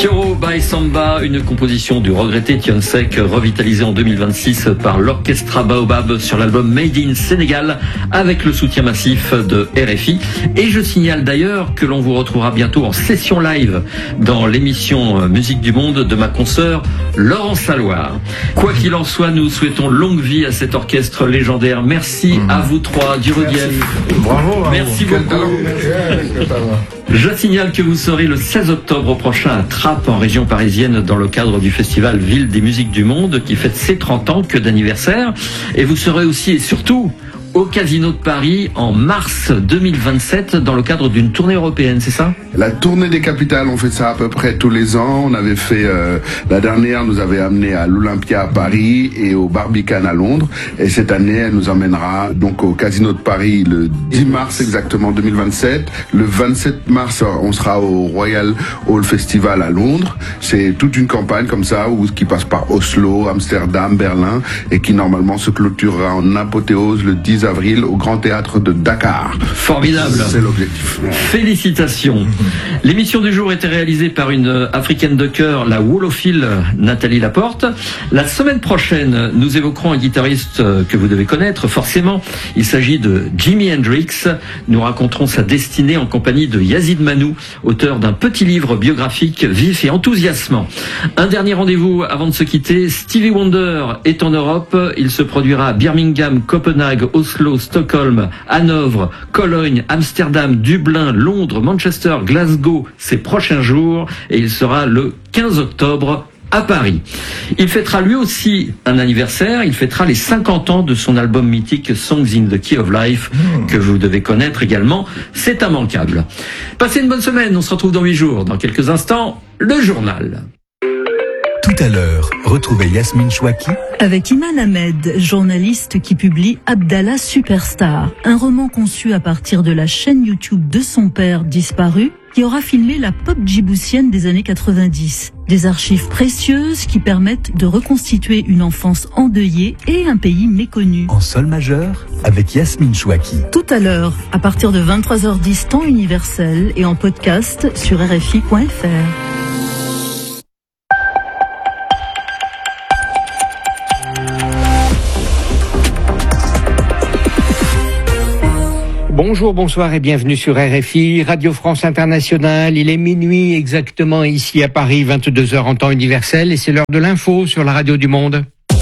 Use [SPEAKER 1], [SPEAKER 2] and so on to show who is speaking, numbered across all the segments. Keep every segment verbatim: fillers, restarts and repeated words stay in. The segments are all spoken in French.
[SPEAKER 1] Fioro by Samba, une composition du regretté Thione-Seck, revitalisée en deux mille vingt-six par l'Orchestra Baobab sur l'album Made in Sénégal, avec le soutien massif de R F I. Et je signale d'ailleurs que l'on vous retrouvera bientôt en session live dans l'émission Musique du Monde de ma consoeur Laurence Saloir. Quoi qu'il en soit, nous souhaitons longue vie à cet orchestre légendaire. Merci mmh. à vous trois, du relief.
[SPEAKER 2] Bravo, bravo.
[SPEAKER 1] Merci beaucoup. Je signale que vous serez le seize octobre prochain à Trappes, en région parisienne, dans le cadre du festival Ville des Musiques du Monde, qui fête ses trente ans, que d'anniversaire. Et vous serez aussi et surtout au Casino de Paris en mars deux mille vingt-sept dans le cadre d'une tournée européenne, c'est ça?
[SPEAKER 2] La tournée des capitales, on fait ça à peu près tous les ans. On avait fait, euh, la dernière nous avait amené à l'Olympia à Paris et au Barbican à Londres. Et cette année, elle nous emmènera donc au Casino de Paris le dix mars exactement deux mille vingt-sept. Le vingt-sept mars, on sera au Royal Hall Festival à Londres. C'est toute une campagne comme ça où, qui passe par Oslo, Amsterdam, Berlin et qui normalement se clôturera en apothéose le dix avril au Grand Théâtre de Dakar.
[SPEAKER 1] Formidable.
[SPEAKER 2] C'est l'objectif.
[SPEAKER 1] Félicitations. L'émission du jour était réalisée par une africaine de cœur, la wolophile Nathalie Laporte. La semaine prochaine, nous évoquerons un guitariste que vous devez connaître, forcément. Il s'agit de Jimi Hendrix. Nous raconterons sa destinée en compagnie de Yazid Manou, auteur d'un petit livre biographique vif et enthousiasmant. Un dernier rendez-vous avant de se quitter. Stevie Wonder est en Europe. Il se produira à Birmingham, Copenhague, Oslo, Stockholm, Hanovre, Cologne, Amsterdam, Dublin, Londres, Manchester, Glasgow ces prochains jours, et il sera le quinze octobre à Paris. Il fêtera lui aussi un anniversaire, il fêtera les cinquante ans de son album mythique Songs in the Key of Life, mmh. que vous devez connaître également, c'est immanquable. Passez une bonne semaine, on se retrouve dans huit jours. Dans quelques instants, le journal.
[SPEAKER 3] Tout à l'heure, retrouvez Yasmine Chouaki
[SPEAKER 4] avec Iman Ahmed, journaliste qui publie Abdallah Superstar, un roman conçu à partir de la chaîne YouTube de son père disparu, qui aura filmé la pop djiboutienne des années quatre-vingt-dix. Des archives précieuses qui permettent de reconstituer une enfance endeuillée et un pays méconnu.
[SPEAKER 3] En sol majeur, avec Yasmine Chouaki.
[SPEAKER 4] Tout à l'heure, à partir de vingt-trois heures dix temps universel et en podcast sur R F I point F R.
[SPEAKER 5] Bonjour, bonsoir et bienvenue sur R F I, Radio France Internationale. Il est minuit exactement ici à Paris, vingt-deux heures en temps universel, et c'est l'heure de l'info sur la radio du Monde.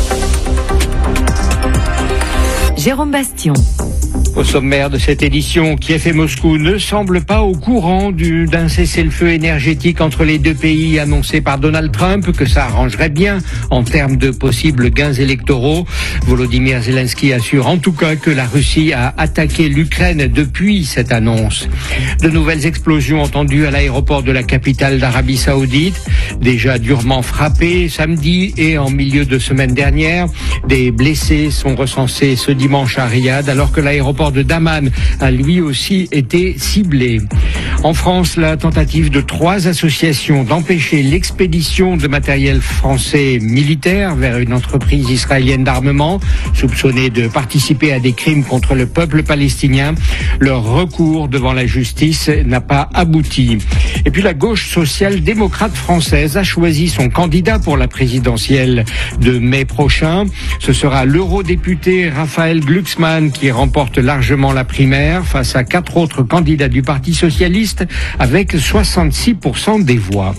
[SPEAKER 6] Jérôme Bastion.
[SPEAKER 5] Au sommaire de cette édition, Kiev et Moscou ne semblent pas au courant du, d'un cessez-le-feu énergétique entre les deux pays annoncé par Donald Trump, que ça arrangerait bien en termes de possibles gains électoraux. Volodymyr Zelensky assure en tout cas que la Russie a attaqué l'Ukraine depuis cette annonce. De nouvelles explosions entendues à l'aéroport de la capitale d'Arabie Saoudite, déjà durement frappé samedi et en milieu de semaine dernière. Des blessés sont recensés ce dimanche à Riyad, alors que l'aéroport de Daman a lui aussi été ciblé. En France, la tentative de trois associations d'empêcher l'expédition de matériel français militaire vers une entreprise israélienne d'armement, soupçonnée de participer à des crimes contre le peuple palestinien, leur recours devant la justice n'a pas abouti. Et puis la gauche social-démocrate française a choisi son candidat pour la présidentielle de mai prochain. Ce sera l'eurodéputé Raphaël Glucksmann qui remporte largement la primaire face à quatre autres candidats du Parti socialiste avec soixante-six pour cent des voix.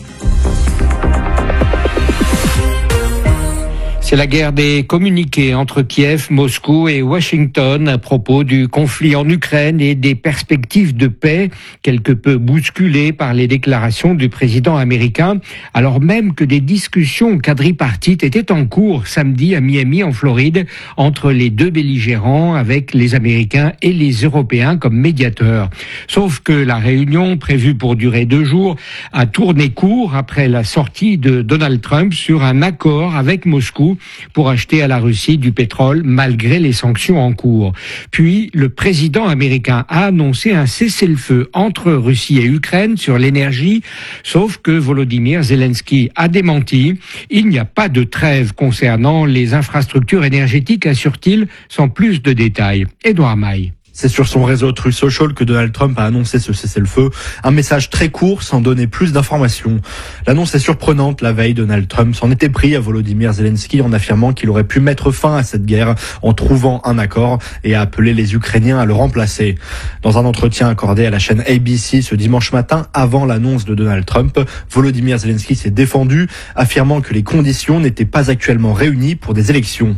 [SPEAKER 5] C'est la guerre des communiqués entre Kiev, Moscou et Washington à propos du conflit en Ukraine et des perspectives de paix, quelque peu bousculées par les déclarations du président américain, alors même que des discussions quadripartites étaient en cours samedi à Miami en Floride entre les deux belligérants avec les Américains et les Européens comme médiateurs. Sauf que la réunion, prévue pour durer deux jours, a tourné court après la sortie de Donald Trump sur un accord avec Moscou pour acheter à la Russie du pétrole malgré les sanctions en cours. Puis, le président américain a annoncé un cessez-le-feu entre Russie et Ukraine sur l'énergie, sauf que Volodymyr Zelensky a démenti. Il n'y a pas de trêve concernant les infrastructures énergétiques, assure-t-il, sans plus de détails. Édouard Maille.
[SPEAKER 7] C'est sur son réseau Truth Social que Donald Trump a annoncé ce cessez-le-feu. Un message très court sans donner plus d'informations. L'annonce est surprenante. La veille, Donald Trump s'en était pris à Volodymyr Zelensky en affirmant qu'il aurait pu mettre fin à cette guerre en trouvant un accord et a appelé les Ukrainiens à le remplacer. Dans un entretien accordé à la chaîne A B C ce dimanche matin avant l'annonce de Donald Trump, Volodymyr Zelensky s'est défendu, affirmant que les conditions n'étaient pas actuellement réunies pour des élections.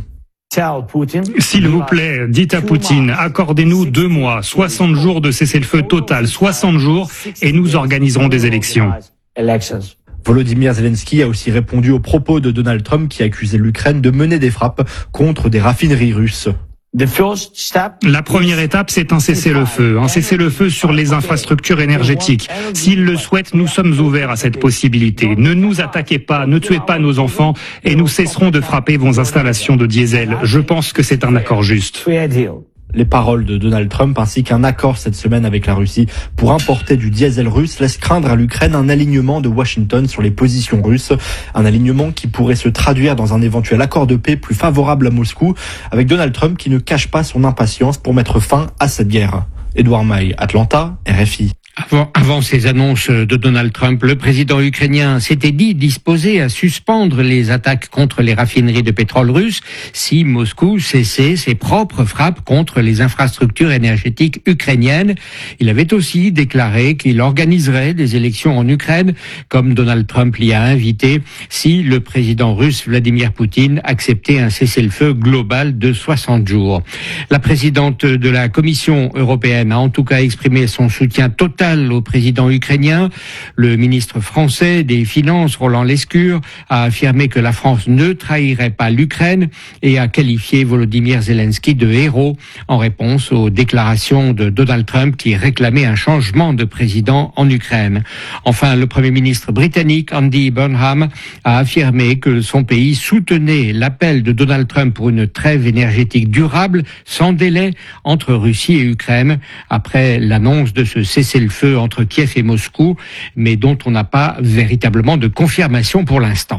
[SPEAKER 8] S'il vous plaît, dites à Poutine, accordez-nous deux mois, soixante jours de cessez-le-feu total, soixante jours, et nous organiserons des élections.
[SPEAKER 7] Volodymyr Zelensky a aussi répondu aux propos de Donald Trump qui accusait l'Ukraine de mener des frappes contre des raffineries russes.
[SPEAKER 8] La première étape, c'est un cessez-le-feu, un cessez-le-feu sur les infrastructures énergétiques. S'ils le souhaitent, nous sommes ouverts à cette possibilité. Ne nous attaquez pas, ne tuez pas nos enfants et nous cesserons de frapper vos installations de diesel. Je pense que c'est un accord juste.
[SPEAKER 7] Les paroles de Donald Trump ainsi qu'un accord cette semaine avec la Russie pour importer du diesel russe laissent craindre à l'Ukraine un alignement de Washington sur les positions russes. Un alignement qui pourrait se traduire dans un éventuel accord de paix plus favorable à Moscou, avec Donald Trump qui ne cache pas son impatience pour mettre fin à cette guerre. Édouard Maille, Atlanta, R F I.
[SPEAKER 5] Avant, avant ces annonces de Donald Trump, le président ukrainien s'était dit disposé à suspendre les attaques contre les raffineries de pétrole russes si Moscou cessait ses propres frappes contre les infrastructures énergétiques ukrainiennes. Il avait aussi déclaré qu'il organiserait des élections en Ukraine, comme Donald Trump l'y a invité, si le président russe Vladimir Poutine acceptait un cessez-le-feu global de soixante jours. La présidente de la Commission européenne a en tout cas exprimé son soutien total au président ukrainien. Le ministre français des Finances, Roland Lescure, a affirmé que la France ne trahirait pas l'Ukraine et a qualifié Volodymyr Zelensky de héros en réponse aux déclarations de Donald Trump qui réclamait un changement de président en Ukraine. Enfin, le Premier ministre britannique Andy Burnham a affirmé que son pays soutenait l'appel de Donald Trump pour une trêve énergétique durable sans délai entre Russie et Ukraine après l'annonce de ce cessez-le-feu entre Kiev et Moscou, mais dont on n'a pas véritablement de confirmation pour l'instant.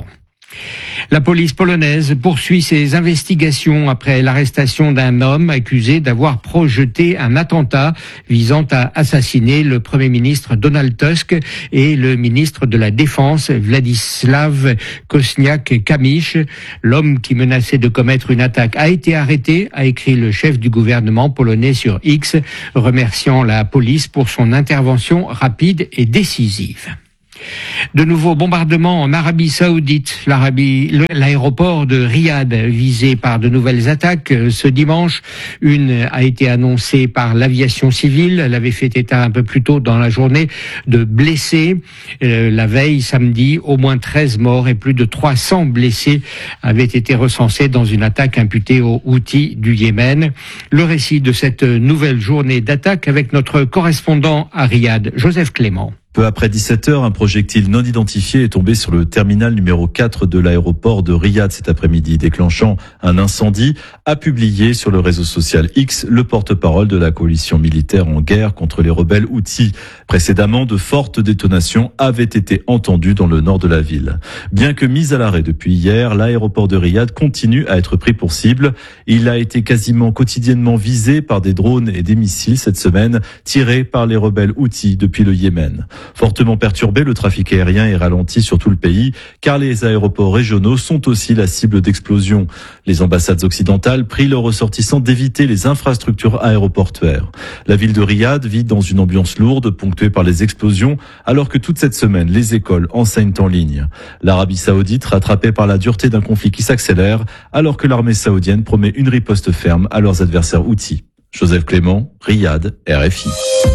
[SPEAKER 5] La police polonaise poursuit ses investigations après l'arrestation d'un homme accusé d'avoir projeté un attentat visant à assassiner le Premier ministre Donald Tusk et le ministre de la Défense Władysław Kosiniak-Kamysz. L'homme qui menaçait de commettre une attaque a été arrêté, a écrit le chef du gouvernement polonais sur X, remerciant la police pour son intervention rapide et décisive. De nouveaux bombardements en Arabie Saoudite. L'Arabie, l'aéroport de Riyad visé par de nouvelles attaques ce dimanche. Une a été annoncée par l'aviation civile. Elle avait fait état un peu plus tôt dans la journée de blessés. Euh, la veille, samedi, au moins treize morts et plus de trois cents blessés avaient été recensés dans une attaque imputée aux Houthis du Yémen. Le récit de cette nouvelle journée d'attaque avec notre correspondant à Riyad, Joseph Clément.
[SPEAKER 9] Peu après dix-sept heures, un projectile non identifié est tombé sur le terminal numéro quatre de l'aéroport de Riyad cet après-midi, déclenchant un incendie, a publié sur le réseau social X le porte-parole de la coalition militaire en guerre contre les rebelles Houthis. Précédemment, de fortes détonations avaient été entendues dans le nord de la ville. Bien que mis à l'arrêt depuis hier, l'aéroport de Riyad continue à être pris pour cible. Il a été quasiment quotidiennement visé par des drones et des missiles cette semaine, tirés par les rebelles Houthis depuis le Yémen. Fortement perturbé, le trafic aérien est ralenti sur tout le pays, car les aéroports régionaux sont aussi la cible d'explosions. Les ambassades occidentales prient leurs ressortissants d'éviter les infrastructures aéroportuaires. La ville de Riyad vit dans une ambiance lourde, ponctuée par les explosions, alors que toute cette semaine, les écoles enseignent en ligne. L'Arabie saoudite, rattrapée par la dureté d'un conflit qui s'accélère, alors que l'armée saoudienne promet une riposte ferme à leurs adversaires houthis. Joseph Clément, Riyad, R F I.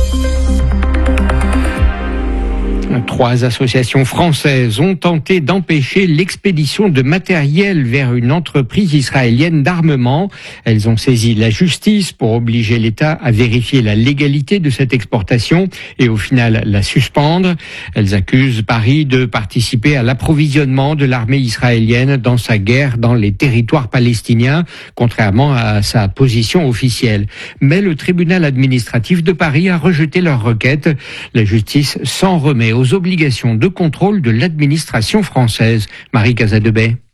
[SPEAKER 5] Trois associations françaises ont tenté d'empêcher l'expédition de matériel vers une entreprise israélienne d'armement. Elles ont saisi la justice pour obliger l'État à vérifier la légalité de cette exportation et au final la suspendre. Elles accusent Paris de participer à l'approvisionnement de l'armée israélienne dans sa guerre dans les territoires palestiniens, contrairement à sa position officielle. Mais le tribunal administratif de Paris a rejeté leur requête. La justice s'en remet aux obligations de contrôle de l'administration française. Marie Casadebey.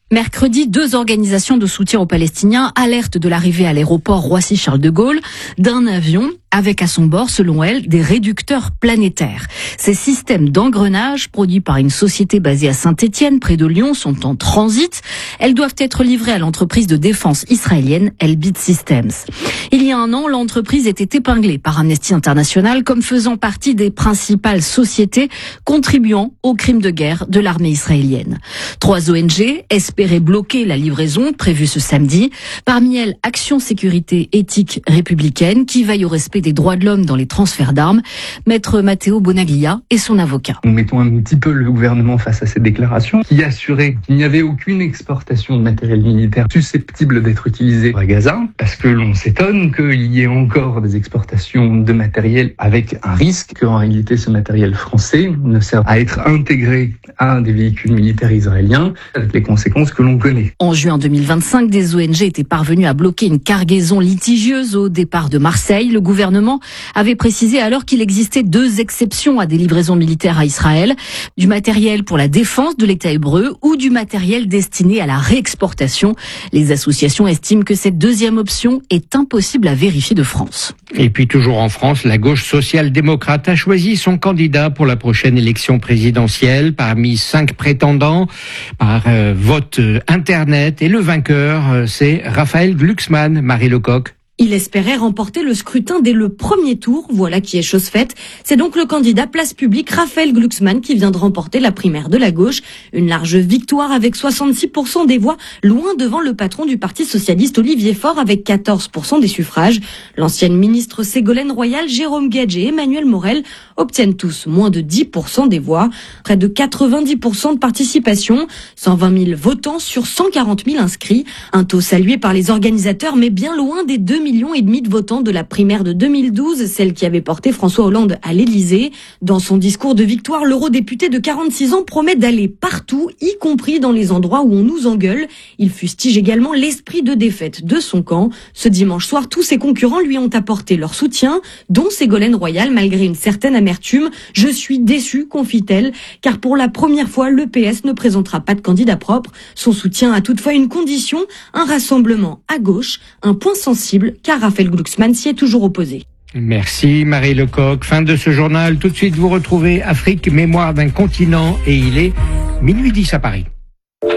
[SPEAKER 10] Mercredi, deux organisations de soutien aux Palestiniens alertent de l'arrivée à l'aéroport Roissy-Charles de Gaulle d'un avion avec à son bord, selon elles, des réducteurs planétaires. Ces systèmes d'engrenage, produits par une société basée à Saint-Étienne, près de Lyon, sont en transit. Elles doivent être livrées à l'entreprise de défense israélienne Elbit Systems. Il y a un an, l'entreprise était épinglée par Amnesty International comme faisant partie des principales sociétés contribuant aux crimes de guerre de l'armée israélienne. Trois O N G espéraient bloquer la livraison prévue ce samedi. Parmi elles, Action Sécurité Éthique Républicaine, qui veille au respect des droits de l'homme dans les transferts d'armes. Maître Matteo Bonaglia et son avocat.
[SPEAKER 11] Nous mettons un petit peu le gouvernement face à cette déclaration qui assurait qu'il n'y avait aucune exportation de matériel militaire susceptible d'être utilisé à Gaza, parce que l'on s'étonne qu'il y ait encore des exportations de matériel avec un risque qu'en réalité ce matériel français ne serve à être intégré à des véhicules militaires israéliens, avec les conséquences que l'on connaît.
[SPEAKER 10] En juin deux mille vingt-cinq, des O N G étaient parvenus à bloquer une cargaison litigieuse au départ de Marseille. Le gouvernement avait précisé alors qu'il existait deux exceptions à des livraisons militaires à Israël, du matériel pour la défense de l'État hébreu ou du matériel destiné à la réexportation. Les associations estiment que cette deuxième option est impossible à vérifier de France.
[SPEAKER 5] Et puis toujours en France, la gauche social-démocrate a choisi son candidat pour la prochaine élection présidentielle parmi cinq prétendants par euh, vote euh, internet, et le vainqueur euh, c'est Raphaël Glucksmann. Marie Lecoq.
[SPEAKER 12] Il espérait remporter le scrutin dès le premier tour, voilà qui est chose faite. C'est donc le candidat Place Publique Raphaël Glucksmann qui vient de remporter la primaire de la gauche. Une large victoire avec soixante-six pour cent des voix, loin devant le patron du Parti socialiste Olivier Faure avec quatorze pour cent des suffrages. L'ancienne ministre Ségolène Royal, Jérôme Guedj et Emmanuel Morel obtiennent tous moins de dix pour cent des voix. Près de quatre-vingt-dix pour cent de participation, cent vingt mille votants sur cent quarante mille inscrits. Un taux salué par les organisateurs, mais bien loin des deux millions et demi de votants de la primaire de deux mille douze, celle qui avait porté François Hollande à l'Élysée. Dans son discours de victoire, l'eurodéputé de quarante-six ans promet d'aller partout, y compris dans les endroits où on nous engueule. Il fustige également l'esprit de défaite de son camp. Ce dimanche soir, tous ses concurrents lui ont apporté leur soutien, dont Ségolène Royal, malgré une certaine amertume. « Je suis déçue », confie-t-elle, car pour la première fois, le P S ne présentera pas de candidat propre. Son soutien a toutefois une condition, un rassemblement à gauche, un point sensible, car Raphaël Glucksmann s'y est toujours opposé.
[SPEAKER 5] Merci Marie Lecoq. Fin de ce journal. Tout de suite, vous retrouvez Afrique, mémoire d'un continent, et il est minuit dix à Paris.